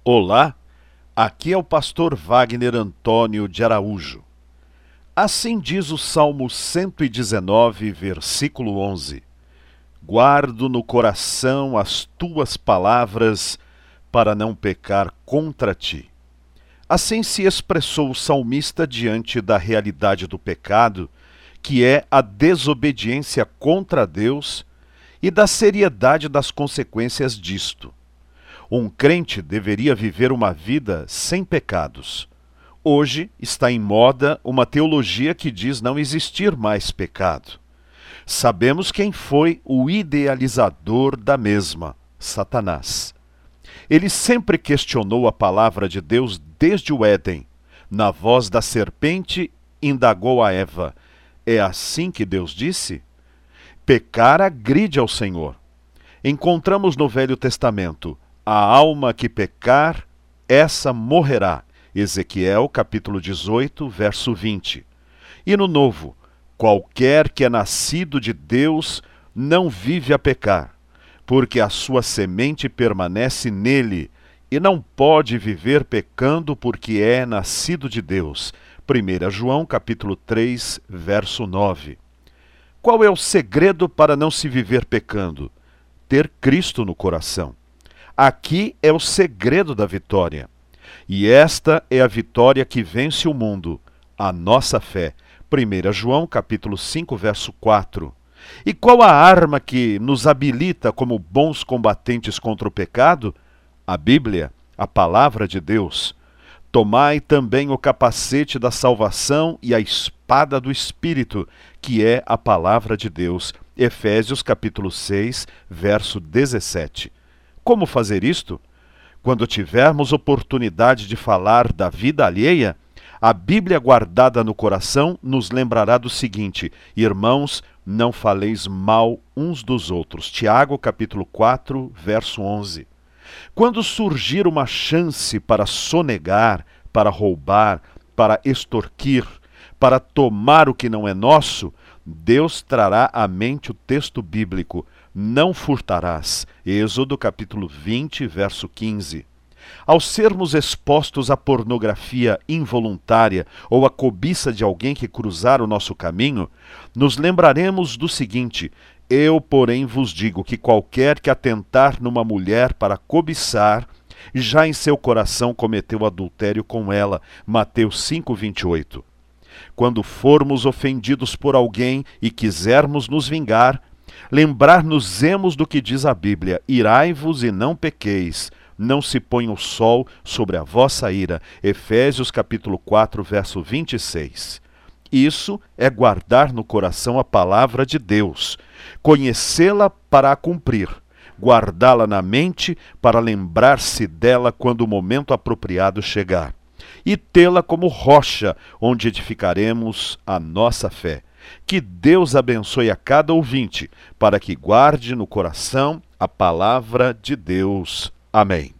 Olá, aqui é o pastor Wagner Antônio de Araújo. Assim diz o Salmo 119, versículo 11. Guardo no coração as tuas palavras para não pecar contra ti. Assim se expressou o salmista diante da realidade do pecado, que é a desobediência contra Deus, e da seriedade das consequências disto. Um crente deveria viver uma vida sem pecados. Hoje está em moda uma teologia que diz não existir mais pecado. Sabemos quem foi o idealizador da mesma, Satanás. Ele sempre questionou a palavra de Deus desde o Éden. Na voz da serpente, indagou a Eva: é assim que Deus disse? Pecar agride ao Senhor. Encontramos no Velho Testamento: a alma que pecar, essa morrerá. Ezequiel, capítulo 18, verso 20. E no Novo: qualquer que é nascido de Deus não vive a pecar, porque a sua semente permanece nele, e não pode viver pecando porque é nascido de Deus. 1 João, capítulo 3, verso 9. Qual é o segredo para não se viver pecando? Ter Cristo no coração. Aqui é o segredo da vitória. E esta é a vitória que vence o mundo, a nossa fé. 1 João, capítulo 5, verso 4. E qual a arma que nos habilita como bons combatentes contra o pecado? A Bíblia, a palavra de Deus. Tomai também o capacete da salvação e a espada do Espírito, que é a palavra de Deus. Efésios capítulo 6, verso 17. Como fazer isto? Quando tivermos oportunidade de falar da vida alheia, a Bíblia guardada no coração nos lembrará do seguinte: irmãos, não faleis mal uns dos outros. Tiago capítulo 4, verso 11. Quando surgir uma chance para sonegar, para roubar, para extorquir, para tomar o que não é nosso, Deus trará à mente o texto bíblico: não furtarás. Êxodo capítulo 20, verso 15. Ao sermos expostos à pornografia involuntária ou à cobiça de alguém que cruzar o nosso caminho, nos lembraremos do seguinte: eu, porém, vos digo que qualquer que atentar numa mulher para cobiçar, já em seu coração cometeu adultério com ela. Mateus 5, 28. Quando formos ofendidos por alguém e quisermos nos vingar, lembrar-nos-emos do que diz a Bíblia: irai-vos e não pequeis, não se ponha o sol sobre a vossa ira. Efésios capítulo 4, verso 26. Isso é guardar no coração a palavra de Deus, conhecê-la para a cumprir, guardá-la na mente para lembrar-se dela quando o momento apropriado chegar, e tê-la como rocha onde edificaremos a nossa fé. Que Deus abençoe a cada ouvinte, para que guarde no coração a palavra de Deus. Amém.